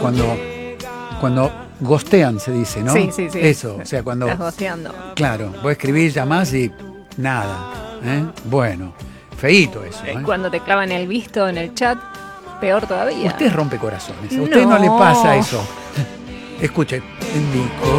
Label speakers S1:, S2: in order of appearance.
S1: cuando ghostean, se dice, ¿no?
S2: Sí.
S1: Eso, o sea, cuando...
S2: Estás gosteando.
S1: Claro, vos escribís, llamás y nada. Bueno, feíto eso.
S2: Cuando te clavan el visto en el chat, peor todavía.
S1: Usted rompe corazones. A usted no le pasa eso. Escuche, en mi